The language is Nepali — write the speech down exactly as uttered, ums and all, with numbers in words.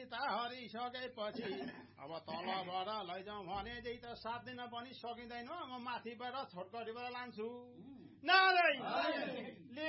चिन्ता हरिसकेपछि अब तलबाट लैजाउँ भने त सात दिन पनि सकिँदैन म माथिबाट छोटकरीबाट लान्छु नारायण